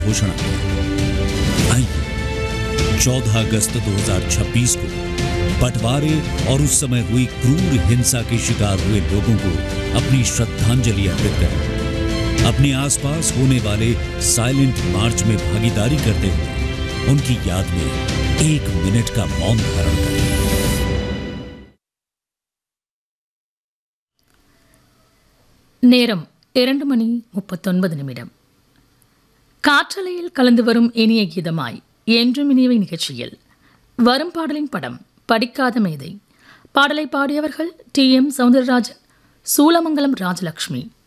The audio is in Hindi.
घोषणा की। आइए 14 अगस्त 2026 को बंटवारे और उस समय हुई क्रूर हिंसा के शिकार हुए लोगों को अपनी श्रद्धांजलि अर्पित करें। अपने आसपास होने वाले साइलेंट मार्च में भागीदारी करते हुए उनकी याद में 1 मिनट का मौन धारण करें। நேரம் 2:39. காற்றலையில் கலந்து வரும் இனிய கீதமாய் என்றும் இனியவை நிகழ்ச்சியில் வரும் பாடலின் படம் படிக்காத மேதை. பாடலை பாடியவர்கள் TM சௌந்தரராஜன், சூலமங்கலம் ராஜலட்சுமி.